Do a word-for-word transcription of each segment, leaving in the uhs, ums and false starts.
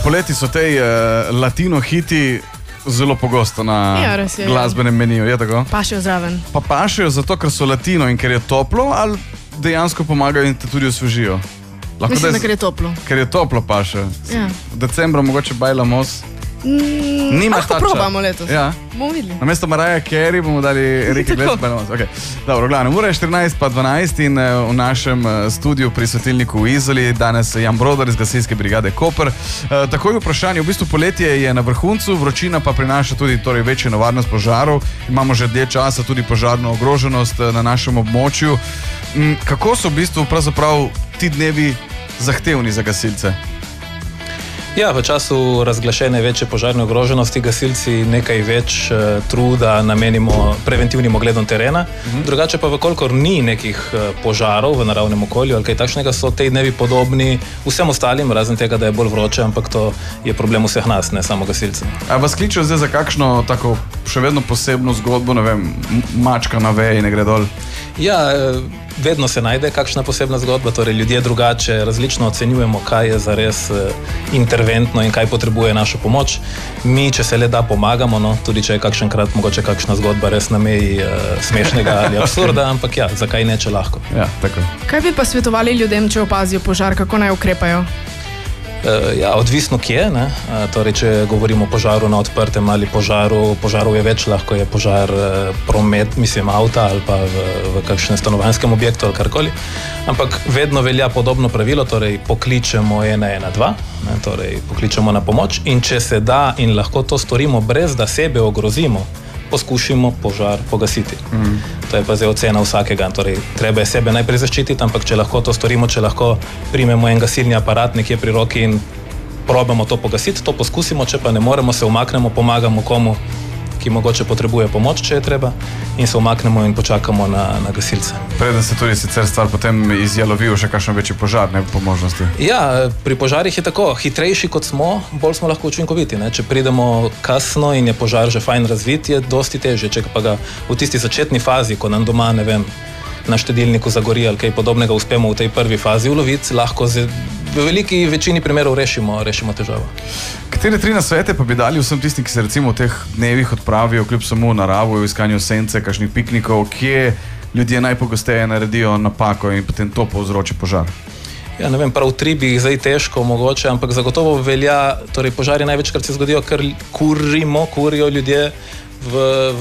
poleti so te uh, latino hiti zelo pogosto na ja, res je, glasbenem ja. meniju, je tako? Pašejo zraven. Pa pašejo zato, ker so latino in ker je toplo, ali dejansko pomagajo in te tudi osvežijo? Lahko Mislim, da da ker je toplo. Ker je toplo paše. Ja. Decembra mogoče bailamos. Mm, Nimaš lahko tača. probamo letos. Ja. Bomo videli. Namesto Mariah Carey bomo dali Enrique Iglesias bailamos. Okay. Dobro, glavno, ura je štirinajst pa dvanajst in uh, v našem uh, studiu pri svetilniku v Izoli danes Jan Brodar iz gasilske brigade Koper. Uh, takoj vprašanje, v bistvu poletje je na vrhuncu, vročina pa prinaša tudi torej večjo nevarnost požarov. Imamo že dlje časa tudi požarno ogroženost uh, na našem območju. Mm, kako so v bistvu pravzaprav ti dnevi zahtevni za gasilce? Ja, v času razglašene večje požarne ogroženosti gasilci nekaj več uh, truda namenimo preventivnim ogledom terena. Mhm. Drugače pa, vkolikor ni nekih uh, požarov v naravnem okolju ali kaj takšnega, so te dnevi podobni vsem ostalim, razen tega, da je bolj vroče, ampak to je problem vseh nas, ne samo gasilcev. A vas kličejo zdaj za kakšno tako še vedno posebno zgodbo, ne vem, mačka na veji ne gre dol? Ja, vedno se najde kakšna posebna zgodba, torej ljudje drugače različno ocenjujemo, kaj je zares interventno in kaj potrebuje našo pomoč. Mi, če se le da, pomagamo, no, tudi če je kakšenkrat mogoče kakšna zgodba res na meji uh, smešnega ali absurda, ampak ja, zakaj ne, če lahko. Ja, tako. Kaj bi pa svetovali ljudem, če opazijo požar, kako naj ukrepajo? Uh, ja, odvisno kje, ne? Uh, torej, če govorimo o požaru na odprtem ali požaru, požarov je več, lahko je požar uh, promet, mislim, avta ali pa v, v kakšnem stanovanjskem objektu ali karkoli. Ampak vedno velja podobno pravilo, torej pokličemo ena ena dva, ne? Torej pokličemo na pomoč in če se da in lahko to storimo brez da sebe ogrozimo, poskušimo požar pogasiti. Mm. To je pa zdaj ocena vsakega. Torej, treba je sebe najprej zaščititi, ampak če lahko to storimo, če lahko primemo en gasilni aparat nekje pri roki in probamo to pogasiti, to poskusimo, če pa ne moremo, se umaknemo, pomagamo komu, ki mogoče potrebuje pomoč, če je treba, in se umaknemo in počakamo na, na gasilce. Preden se tudi sicer stvar potem izjalovi v še kakšen večji požar, ne po možnosti. Ja, pri požarih je tako, hitrejši kot smo, bolj smo lahko učinkoviti. Ne? Če pridemo kasno in je požar že fajn razvit, je dosti težje. Če pa ga v tisti začetni fazi, ko nam doma, ne vem, na štedilniku zagori ali kaj podobnega, uspemo v tej prvi fazi uloviti, lahko z, v veliki večini primerov rešimo, rešimo težavo. Katere tri nasvete pa bi dali vsem tistim, ki se recimo v teh dnevih odpravijo kljub samo v naravo, v iskanju sence, kakšnih piknikov, kje ljudje najpogosteje naredijo napako in potem to povzroči požar? Ja, ne vem, prav tri bi jih zdaj težko mogoče, ampak zagotovo velja, torej požari največkrat se zgodijo, ker kurimo, kurijo ljudje v, v,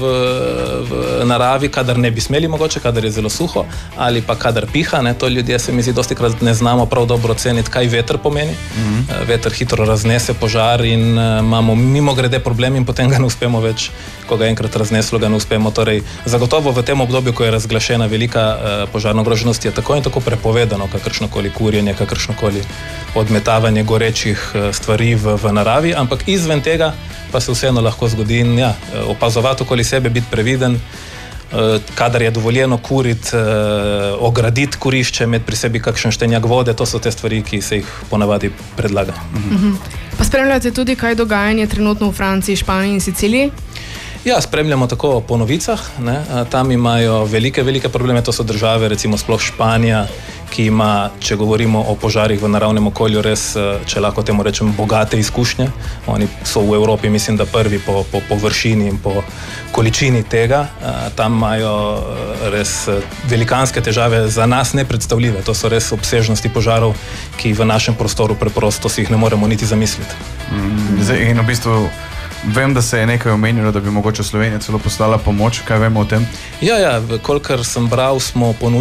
v naravi, kadar ne bi smeli mogoče, kadar je zelo suho ali pa kadar piha, ne, to ljudje se mi zdi dostikrat ne znamo prav dobro oceniti, kaj veter pomeni. Mm-hmm. Veter hitro raznese požar in uh, imamo mimo grede problem in potem ga ne uspemo več, ko ga enkrat razneslo, ga ne uspemo. Torej, zagotovo v tem obdobju, ko je razglašena velika uh, požarna ogroženost, je tako in tako prepovedano kakršnokoli kurjenje, kakršnokoli odmetavanje gorečih uh, stvari v, v naravi, ampak izven tega pa se vseeno lahko zgodi in ja, opazovati okoli sebe, biti previden, kadar je dovoljeno kuriti, ograditi kurišče, imeti pri sebi kakšen štenjak vode, to so te stvari, ki se jih ponavadi predlaga. Mhm. Pa spremljate tudi, kaj dogajanje trenutno v Franciji, Španiji in Siciliji? Ja, spremljamo tako po novicah, ne? Tam imajo velike, velike probleme, to so države, recimo sploh Španija, ki ima, če govorimo o požarih v naravnem okolju, res, če lahko temu rečem, bogate izkušnje. Oni so v Evropi, mislim, da prvi po, po površini in po količini tega. Tam imajo res velikanske težave, za nas nepredstavljive. To so res obsežnosti požarov, ki v našem prostoru preprosto si jih ne moremo niti zamisliti. Mm, zdaj, in v bistvu vem, da se je nekaj omenilo, da bi mogoče Slovenija celo poslala pomoč. Kaj vemo o tem? Ja, ja, kolikor sem bral, smo ponudili